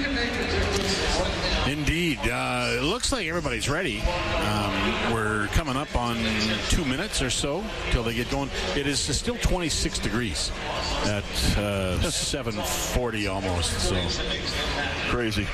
Indeed. Uh, it looks like everybody's ready. Um, we're coming up on two minutes or so till they get going. It is still twenty-six degrees at uh, seven forty almost. So crazy.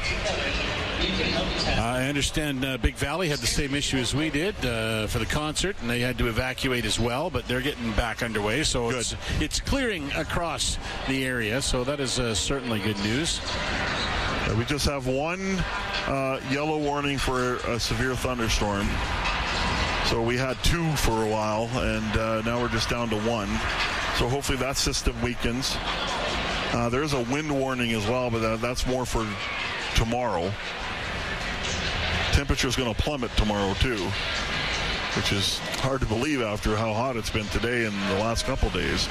I understand uh, Big Valley had the same issue as we did uh, for the concert, and they had to evacuate as well, but they're getting back underway, so it's, it's clearing across the area, so that is uh, certainly good news. Uh, we just have one uh, yellow warning for a severe thunderstorm. So we had two for a while, and uh, now we're just down to one. So hopefully that system weakens. Uh, there's a wind warning as well, but that, that's more for tomorrow. Temperature is going to plummet tomorrow too, which is hard to believe after how hot it's been today and the last couple days.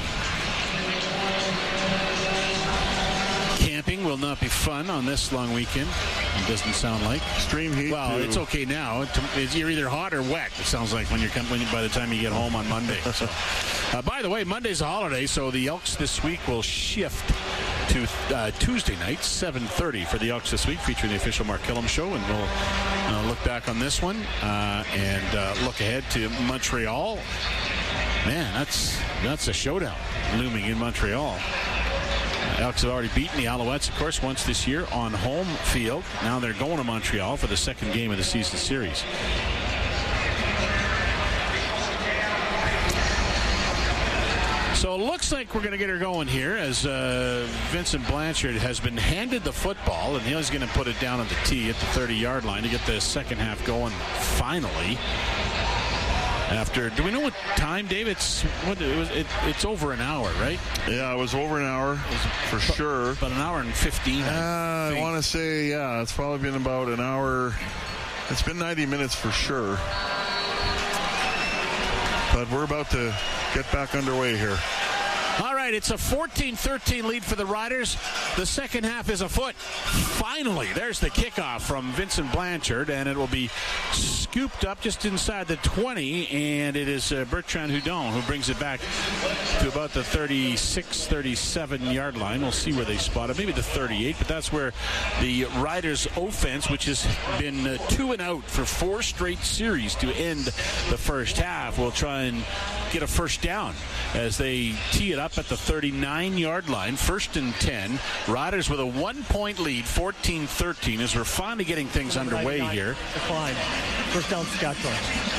Camping will not be fun on this long weekend. It doesn't sound like extreme heat. Well, too. It's okay now. It's, you're either hot or wet. It sounds like when you're coming by the time you get home on Monday. So. Uh, by the way, Monday's a holiday, so the Elks this week will shift to uh, Tuesday night, seven thirty for the Elks this week, featuring the official Mark Killam show, and we'll uh, look back on this one uh, and uh, look ahead to Montreal. Man, that's that's a showdown looming in Montreal. Elks have already beaten the Alouettes, of course, once this year on home field. Now they're going to Montreal for the second game of the season series. So it looks like we're going to get her going here as uh, Vincent Blanchard has been handed the football, and he's going to put it down on the tee at the thirty-yard line to get the second half going finally. After, do we know what time, Dave? It's what it was. It, it's over an hour, right? Yeah, it was over an hour for but, sure. But an hour and fifteen. Uh, I, I want to say, yeah, it's probably been about an hour. It's been ninety minutes for sure. But we're about to get back underway here. All right, it's a fourteen thirteen lead for the Riders. The second half is afoot. Finally, there's the kickoff from Vincent Blanchard, and it will be scooped up just inside the twenty, and it is uh, Bertrand Hudon who brings it back to about the thirty-six, thirty-seven-yard line. We'll see where they spot it, maybe the thirty-eight, but that's where the Riders' offense, which has been uh, two and out for four straight series to end the first half, will try and get a first down as they tee it up at the thirty-nine-yard line. First and ten. Riders with a one-point lead, fourteen thirteen, as we're finally getting things underway here. Decline. First down, Saskatchewan.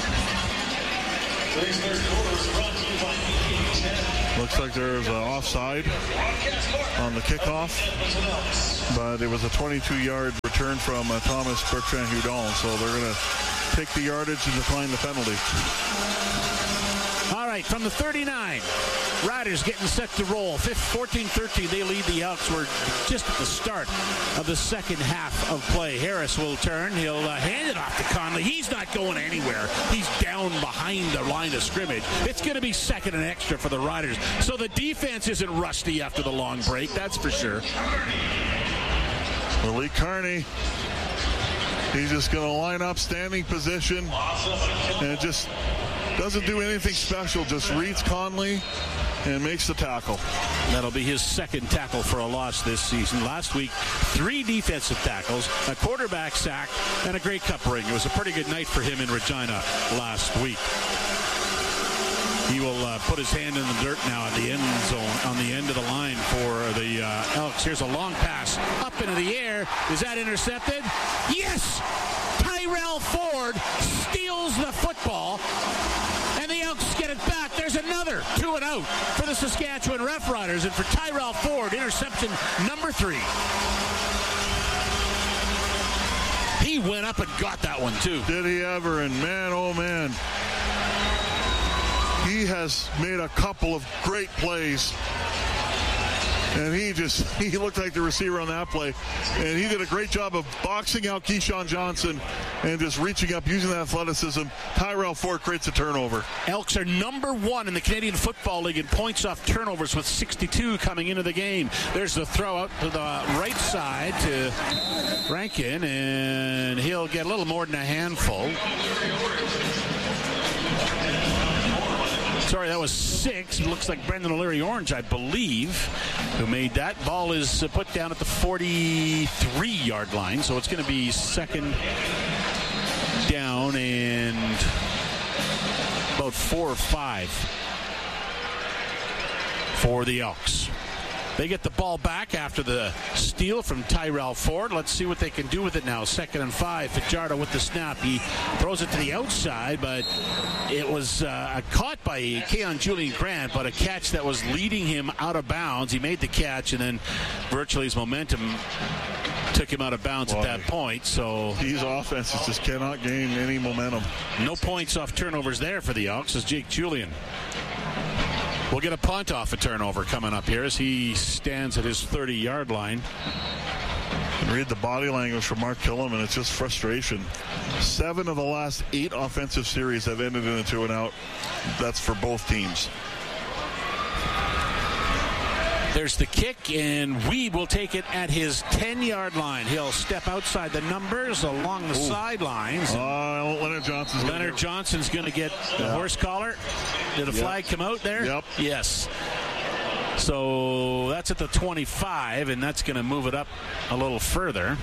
Looks like there's an offside on the kickoff, but it was a twenty-two-yard return from uh, Thomas Bertrand Hudon, so they're going to take the yardage and decline the penalty. All right, from the thirty-nine, Riders getting set to roll. fourteen thirteen, they lead the Elks. We're just at the start of the second half of play. Harris will turn. He'll uh, hand it off to Conley. He's not going anywhere. He's down behind the line of scrimmage. It's going to be second and extra for the Riders. So the defense isn't rusty after the long break, that's for sure. Malik Carney, he's just going to line up standing position and just doesn't do anything special, just reads Conley and makes the tackle. That'll be his second tackle for a loss this season. Last week, three defensive tackles, a quarterback sack, and a Grey Cup ring. It was a pretty good night for him in Regina last week. He will uh, put his hand in the dirt now at the end zone, on the end of the line for the uh, Elks. Here's a long pass up into the air. Is that intercepted? Yes! Tyrell Ford steals the football, and the Elks get it back. There's another two and out for the Saskatchewan Roughriders, and for Tyrell Ford, interception number three. He went up and got that one, too. Did he ever? And man, oh man, he has made a couple of great plays. And he just, he looked like the receiver on that play. And he did a great job of boxing out Keyshawn Johnson and just reaching up, using that athleticism. Tyrell Ford creates a turnover. Elks are number one in the Canadian Football League in points off turnovers with sixty-two coming into the game. There's the throw out to the right side to Rankin, and he'll get a little more than a handful. Sorry, that was six. It looks like Brendan O'Leary-Orange, I believe, who made that. Ball is put down at the forty-three-yard line, so it's going to be second down and about four or five for the Elks. They get the ball back after the steal from Tyrell Ford. Let's see what they can do with it now. Second and five. Fajardo with the snap. He throws it to the outside, but it was uh, caught by Keon Julian Grant, but a catch that was leading him out of bounds. He made the catch, and then virtually his momentum took him out of bounds. Boy, at that point. So these offenses just cannot gain any momentum. No points off turnovers there for the Elks as Jake Julian we'll get a punt off a turnover coming up here as he stands at his thirty-yard line. And read the body language from Mark Killam, and it's just frustration. Seven of the last eight offensive series have ended in a two and out. That's for both teams. There's the kick, and Weeb will take it at his ten-yard line. He'll step outside the numbers along the Ooh. sidelines. Uh, Leonard Johnson's Leonard Johnson's going to get the yeah. horse collar. Did a yep. flag come out there? Yep. Yes. So that's at the twenty-five, and that's going to move it up a little further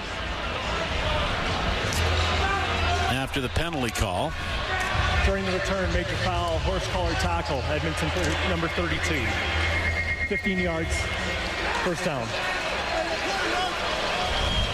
after the penalty call. During the return, major foul, horse collar tackle, Edmonton number thirty-two. fifteen yards, first down.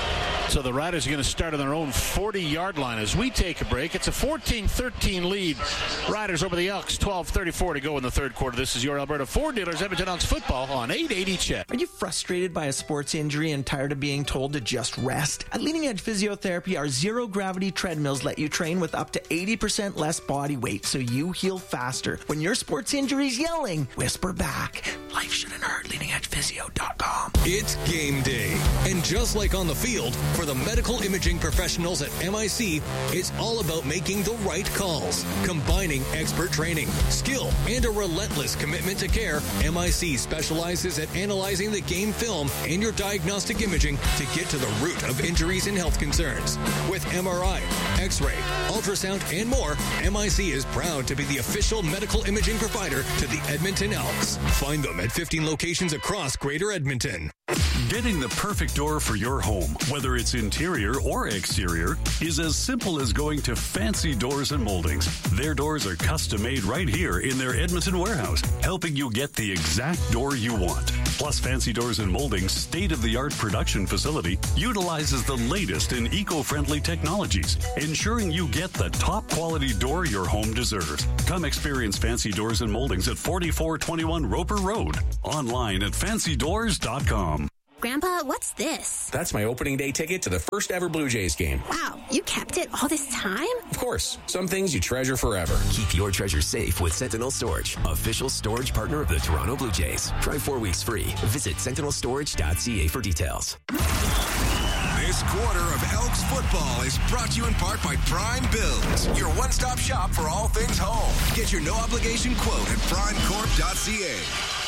So the Riders are going to start on their own forty-yard line as we take a break. It's a fourteen thirteen lead. Riders over the Elks, twelve thirty-four to go in the third quarter. This is your Alberta Ford Dealers Edmonton Elks football on eight eighty C H E D. Are you frustrated by a sports injury and tired of being told to just rest? At Leading Edge Physiotherapy, our zero-gravity treadmills let you train with up to eighty percent less body weight so you heal faster. When your sports injury's yelling, whisper back. Life shouldn't hurt. leading edge physio dot com. It's game day. And just like on the field, for the medical imaging professionals at M I C, it's all about making the right calls. Combining expert training, skill, and a relentless commitment to care, M I C specializes at analyzing the game film and your diagnostic imaging to get to the root of injuries and health concerns. With M R I, X-ray, ultrasound, and more, M I C is proud to be the official medical imaging provider to the Edmonton Elks. Find them at fifteen locations across Greater Edmonton. Getting the perfect door for your home, whether it's interior or exterior, is as simple as going to Fancy Doors and Moldings. Their doors are custom made right here in their Edmonton warehouse, helping you get the exact door you want. Plus, Fancy Doors and Moldings' state-of-the-art production facility utilizes the latest in eco-friendly technologies, ensuring you get the top quality door your home deserves. Come experience Fancy Doors and Moldings at forty-four twenty-one Roper Road. Online at fancy doors dot com. Grandpa, what's this? That's my opening day ticket to the first ever Blue Jays game. Wow, you kept it all this time? Of course. Some things you treasure forever. Keep your treasure safe with Sentinel Storage, official storage partner of the Toronto Blue Jays. Try four weeks free. Visit sentinel storage dot c a for details. This quarter of Elks football is brought to you in part by Prime Builds, your one-stop shop for all things home. Get your no-obligation quote at prime corp dot c a.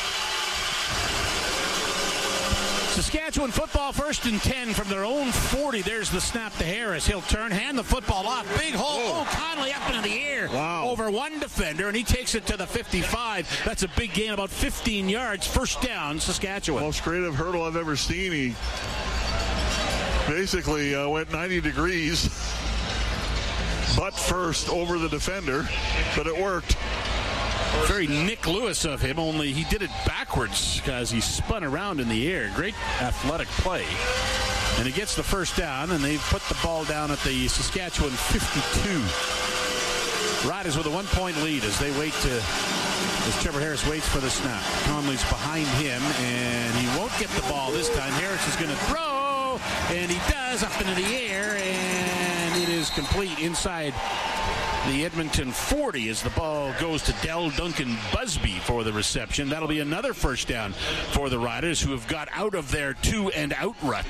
Saskatchewan football first and ten from their own forty. There's the snap to Harris. He'll turn, hand the football off. Big hole. Oh, Connolly up into the air. Wow. Over one defender, and he takes it to the fifty-five. That's a big gain, about fifteen yards. First down, Saskatchewan. Most creative hurdle I've ever seen. He basically uh, went ninety degrees, butt first over the defender, but it worked. Very Nick Lewis of him, only he did it backwards as he spun around in the air. Great athletic play. And he gets the first down, and they've put the ball down at the Saskatchewan fifty-two. Riders with a one-point lead as they wait to, as Trevor Harris waits for the snap. Conley's behind him, and he won't get the ball this time. Harris is going to throw, and he does, up into the air, and it is complete inside the Edmonton forty as the ball goes to Del Duncan Busby for the reception. That'll be another first down for the Riders, who have got out of their two and out rut.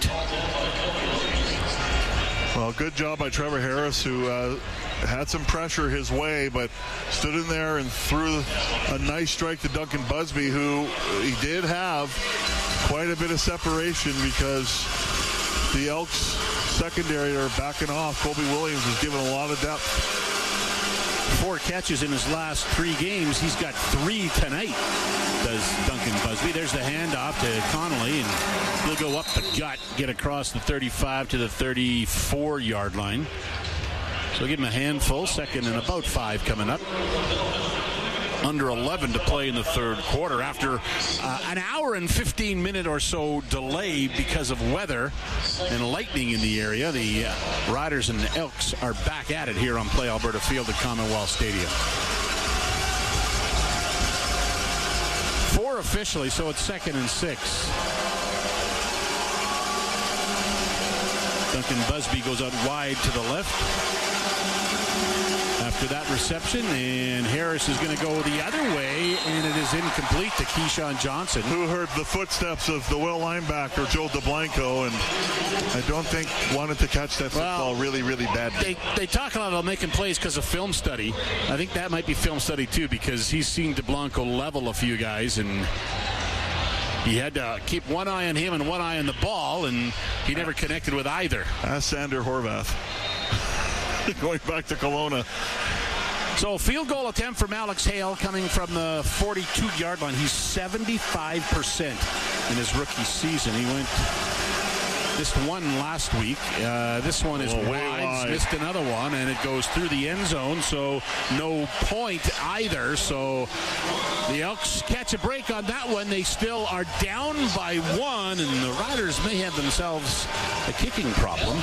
Well, good job by Trevor Harris, who uh, had some pressure his way, but stood in there and threw a nice strike to Duncan Busby, who he did have quite a bit of separation because the Elks secondary are backing off. Colby Williams is giving a lot of depth. Four catches in his last three games. He's got three tonight, does Duncan Busby. There's the handoff to Connolly, and he'll go up the gut, get across the thirty-five to the thirty-four yard line. So give him a handful. Second and about five coming up. Under eleven to play in the third quarter after uh, an hour and fifteen minute or so delay because of weather and lightning in the area. The uh, Riders and the Elks are back at it here on Play Alberta Field at Commonwealth Stadium. Four officially, so it's second and six. Duncan Busby goes out wide to the left after that reception, and Harris is going to go the other way, and it is incomplete to Keyshawn Johnson, who heard the footsteps of the Will linebacker Joe DeBlanco, and I don't think wanted to catch that football well, really, really badly. They, they talk a lot about making plays because of film study. I think that might be film study too, because he's seen DeBlanco level a few guys, and he had to keep one eye on him and one eye on the ball, and he never connected with either. Ask Sander Horvath. Going back to Kelowna. So field goal attempt from Alex Hale coming from the forty-two yard line. He's seventy-five percent in his rookie season. He went Missed one last week. Uh, this one is oh, wide. wide. Missed another one, and it goes through the end zone, so no point either. So the Elks catch a break on that one. They still are down by one, and the Riders may have themselves a kicking problem.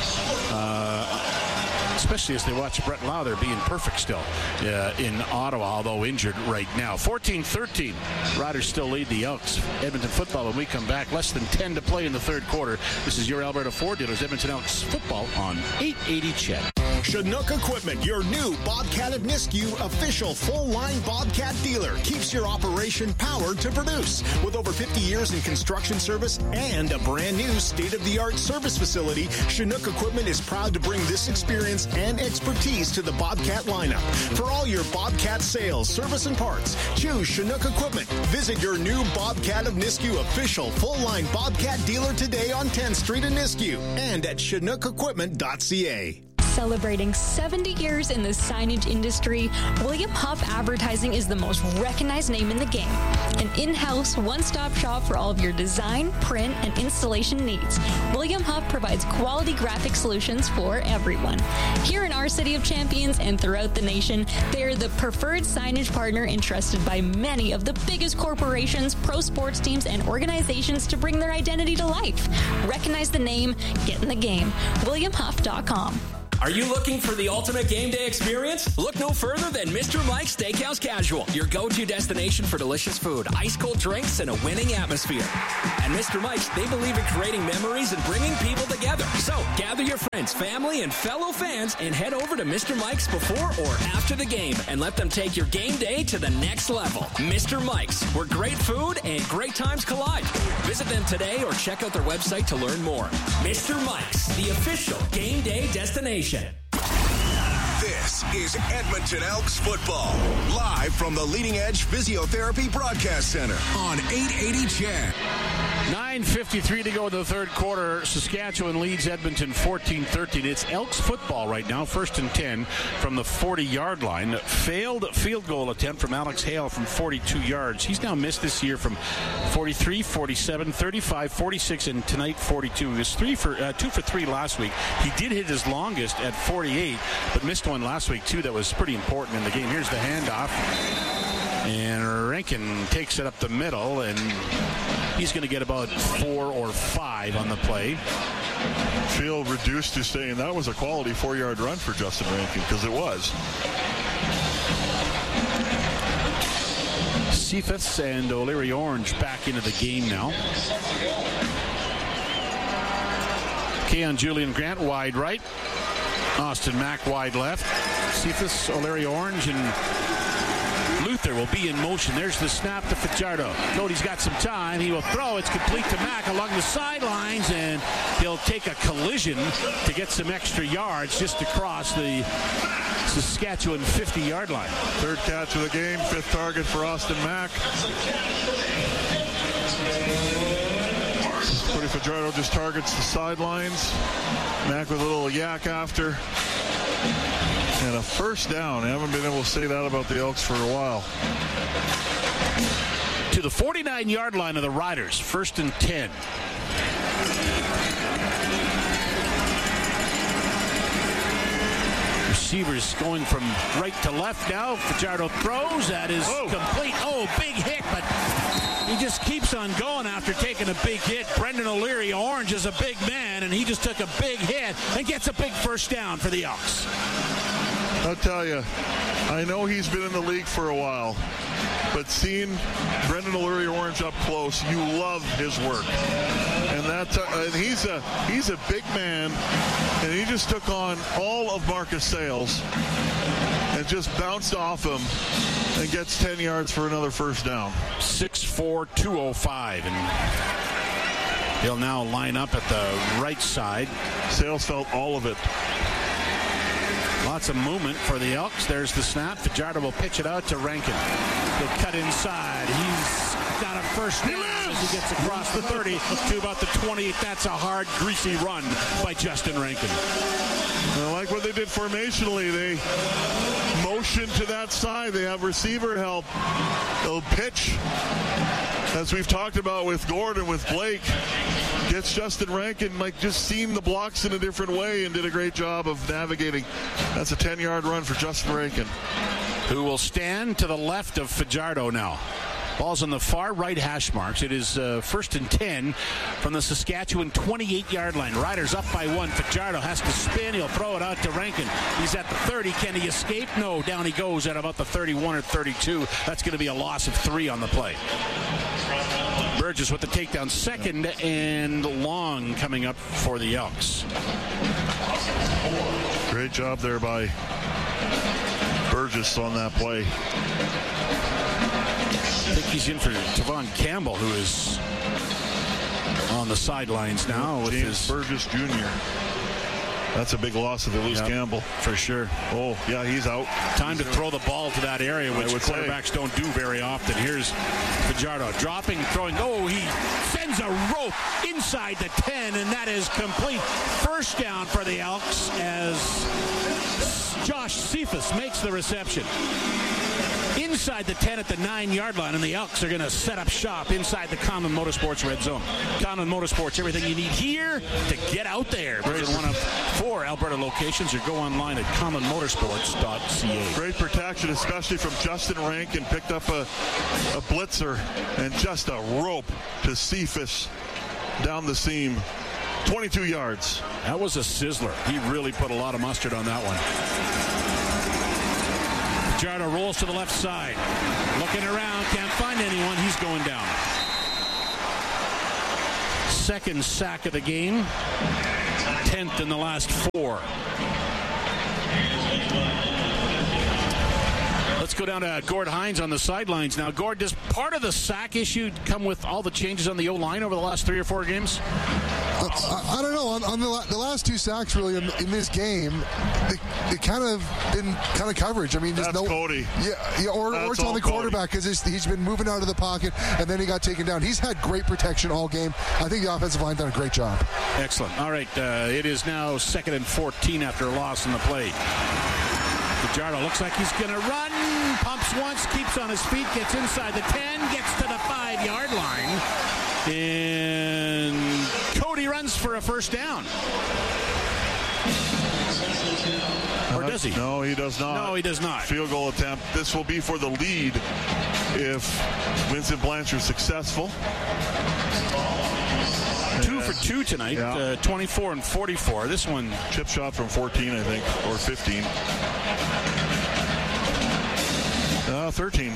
Uh, especially as they watch Brett Lowther being perfect still uh, in Ottawa, although injured right now. fourteen thirteen. Riders still lead the Elks. Edmonton football when we come back. Less than ten to play in the third quarter. This is your Alberta Ford Dealers, Edmonton Elks football on eight eighty C H E D. Chinook Equipment, your new Bobcat of Nisku official full-line Bobcat dealer, keeps your operation powered to produce. With over fifty years in construction service and a brand new state-of-the-art service facility, Chinook Equipment is proud to bring this experience and expertise to the Bobcat lineup. For all your Bobcat sales, service, and parts, choose Chinook Equipment. Visit your new Bobcat of Nisku official full-line Bobcat dealer today on tenth Street in Nisku and at chinook equipment dot c a. Celebrating seventy years in the signage industry, William Huff Advertising is the most recognized name in the game. An in-house, one-stop shop for all of your design, print, and installation needs. William Huff provides quality graphic solutions for everyone. Here in our City of Champions and throughout the nation, they are the preferred signage partner entrusted by many of the biggest corporations, pro sports teams, and organizations to bring their identity to life. Recognize the name, get in the game. william huff dot com. Are you looking for the ultimate game day experience? Look no further than Mister Mike's Steakhouse Casual, your go-to destination for delicious food, ice-cold drinks, and a winning atmosphere. At Mister Mike's, they believe in creating memories and bringing people together. So, gather your friends, family, and fellow fans and head over to Mister Mike's before or after the game and let them take your game day to the next level. Mister Mike's, where great food and great times collide. Visit them today or check out their website to learn more. Mister Mike's, the official game day destination. This is Edmonton Elks football, live from the Leading Edge Physiotherapy Broadcast Center on eight eighty C H E D. nine fifty-three to go in the third quarter. Saskatchewan leads Edmonton fourteen thirteen. It's Elks football right now, first and ten from the forty-yard line. Failed field goal attempt from Alex Hale from forty-two yards. He's now missed this year from forty-three, forty-seven, thirty-five, forty-six, and tonight forty-two. He was three for uh, two for three last week. He did hit his longest at forty-eight, but missed one last week too that was pretty important in the game. Here's the handoff, and Rankin takes it up the middle, and he's going to get about four or five on the play. Field reduced to saying that was a quality four-yard run for Justin Rankin, because it was. Cephas and O'Leary Orange back into the game now. Keon Julian Grant wide right. Austin Mack wide left. Cephas, O'Leary Orange, and Luther will be in motion. There's the snap to Fajardo. Cody's got some time. He will throw. It's complete to Mack along the sidelines, and he'll take a collision to get some extra yards just across the Saskatchewan fifty-yard line. Third catch of the game, fifth target for Austin Mack. Cody Fajardo just targets the sidelines. Mack with a little yak after. And a first down. I haven't been able to say that about the Elks for a while. To the forty-nine-yard line of the Riders, first and ten. Receivers going from right to left now. Fajardo throws. That is oh. complete. Oh, big hit, but he just keeps on going after taking a big hit. Brendan O'Leary Orange is a big man, and he just took a big hit and gets a big first down for the Elks. I'll tell you, I know he's been in the league for a while, but seeing Brendan O'Leary Orange up close, you love his work. And that's a, and he's a he's a big man, and he just took on all of Marcus Sayles and just bounced off him and gets ten yards for another first down. six four, two oh five, and he'll now line up at the right side. Sayles felt all of it. Lots of movement for the Elks. There's the snap. Fajardo will pitch it out to Rankin. He'll cut inside. He's got a first down as he gets across the thirty to about the twenty. That's a hard, greasy run by Justin Rankin. I like what they did formationally. They motion to that side. They have receiver help. They'll pitch, as we've talked about with Gordon, with Blake. gets Justin Rankin, like, just seeing the blocks in a different way and did a great job of navigating. That's a ten-yard run for Justin Rankin. Who will stand to the left of Fajardo now. Ball's on the far right hash marks. It is uh, first and ten from the Saskatchewan twenty-eight-yard line. Riders up by one. Fajardo has to spin. He'll throw it out to Rankin. He's at the thirty. Can he escape? No. Down he goes at about the thirty-one or thirty-two. That's going to be a loss of three on the play. Burgess with the takedown. Second and long coming up for the Elks. Great job there by Burgess on that play. I think he's in for Tavon Campbell, who is on the sidelines now with James his Burgess Junior That's a big loss if they lose yep, Campbell. for sure. Oh, yeah, he's out. Time he's to out. throw the ball to that area, which quarterbacks say. don't do very often. Here's Fajardo dropping, throwing. Oh, he sends a rope inside the ten, and that is complete. First down for the Elks as Josh Cephas makes the reception. Inside the ten at the nine-yard line, and the Elks are going to set up shop inside the Common Motorsports red zone. Common Motorsports, everything you need here to get out there. Visit one of four Alberta locations or go online at common motorsports dot c a. Great protection, especially from Justin Rankin. Picked up a, a blitzer and just a rope to Cephas down the seam. twenty-two yards. That was a sizzler. He really put a lot of mustard on that one. Fajardo rolls to the left side. Looking around, can't find anyone. He's going down. Second sack of the game. Tenth in the last four. Let's go down to Gord Hines on the sidelines now. Gord, does part of the sack issue come with all the changes on the O-line over the last three or four games? Uh, I, I don't know. On, on the, la- the last two sacks, really, in, in this game, it, it kind of been kind of coverage. I mean, there's That's no Cody. Yeah, yeah or, or it's on the quarterback because he's been moving out of the pocket and then he got taken down. He's had great protection all game. I think the offensive line done a great job. Excellent. All right, uh, it is now second and fourteen after a loss in the play. Fajardo looks like he's going to run. Pumps once, keeps on his feet, gets inside the ten, gets to the five-yard line. And Cody runs for a first down. Or does he? No, he does not. No, he does not. Field goal attempt. This will be for the lead if Vincent Blanchard's successful. Two for two tonight, yeah. uh, twenty-four and forty-four. This one... Chip shot from fourteen, I think, or fifteen. Uh, thirteen.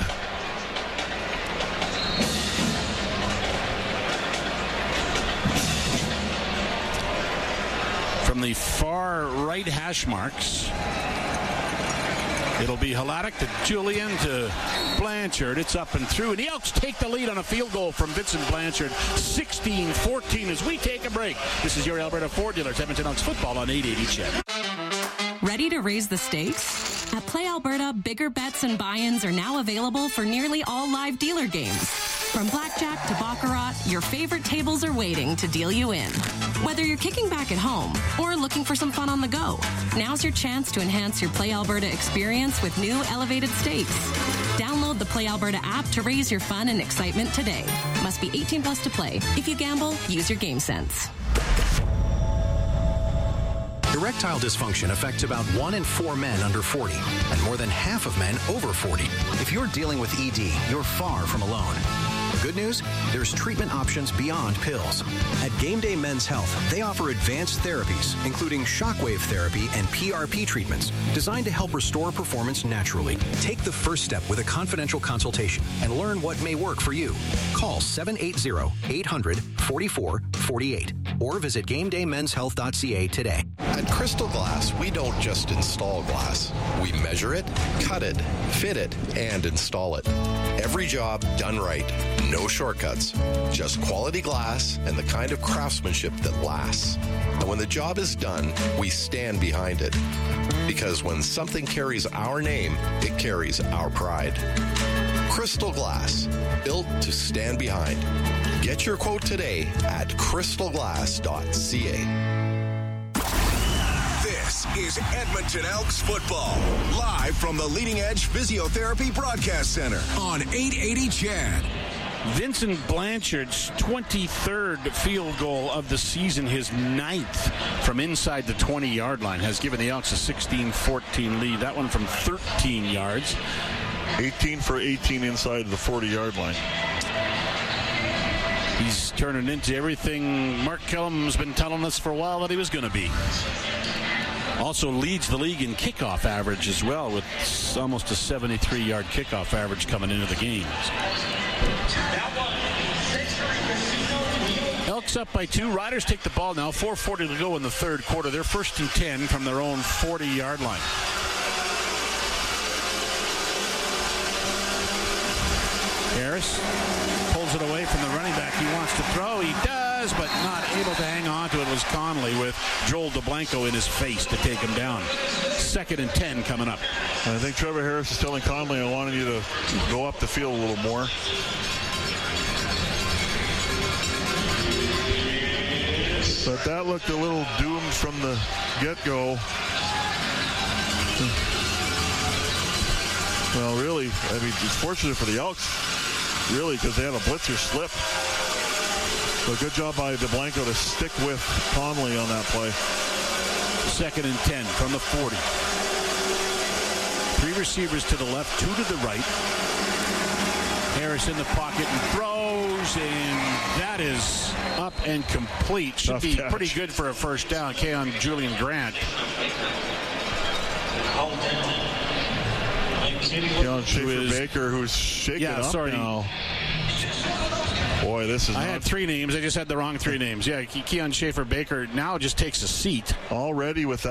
From the far right hash marks, it'll be Hladik to Julian to Blanchard. It's up and through. And the Elks take the lead on a field goal from Vincent Blanchard. sixteen fourteen as we take a break. This is your Alberta Ford Dealers, Edmonton Elks football on eight eighty C H E D. Ready to raise the stakes? At Play Alberta, bigger bets and buy-ins are now available for nearly all live dealer games. From blackjack to baccarat, your favorite tables are waiting to deal you in. Whether you're kicking back at home or looking for some fun on the go, now's your chance to enhance your Play Alberta experience with new elevated stakes. Download the Play Alberta app to raise your fun and excitement today. Must be eighteen plus to play. If you gamble, use your game sense. Erectile dysfunction affects about one in four men under forty and more than half of men over forty. If you're dealing with E D, you're far from alone. Good news? There's treatment options beyond pills. At Game Day Men's Health, they offer advanced therapies, including shockwave therapy and P R P treatments, designed to help restore performance naturally. Take the first step with a confidential consultation and learn what may work for you. Call seven eight zero, eight hundred, forty-four forty-eight or visit game day men's health dot c a today. At Crystal Glass, we don't just install glass. We measure it, cut it, fit it, and install it. Every job done right. No shortcuts. Just quality glass and the kind of craftsmanship that lasts. And when the job is done, we stand behind it. Because when something carries our name, it carries our pride. Crystal Glass, built to stand behind. Get your quote today at crystal glass dot c a. This is Edmonton Elks football, live from the Leading Edge Physiotherapy Broadcast Center on eight eighty C H E D. Vincent Blanchard's twenty-third field goal of the season, his ninth from inside the twenty-yard line, has given the Elks a sixteen fourteen lead. That one from thirteen yards. eighteen for eighteen inside the forty-yard line. He's turning into everything Mark Kellum's been telling us for a while that he was going to be. Also leads the league in kickoff average as well, with almost a seventy-three-yard kickoff average coming into the games. Elks up by two. Riders take the ball now. four forty to go in the third quarter. They're first and ten from their own forty-yard line. Harris pulls it away from the running back. He wants to throw. He does, but not able to hang on to it. It was Conley with Joel DeBlanco in his face to take him down. Second and ten coming up. I think Trevor Harris is telling Conley, I wanted you to go up the field a little more. But that looked a little doomed from the get-go. Well, really, I mean, it's fortunate for the Elks, really, because they had a blitzer slip. So good job by DeBlanco to stick with Conley on that play. Second and ten from the forty. Three receivers to the left, two to the right. Harris in the pocket and throws, and that is up and complete. Should Tough be catch. pretty good for a first down. K on Julian Grant. Keon Schaefer is, Baker, who's shaking yeah, up sorry. now. Boy, this is I not... had three names. I just had the wrong three names. Yeah, Keon Schaefer Baker now just takes a seat. Already without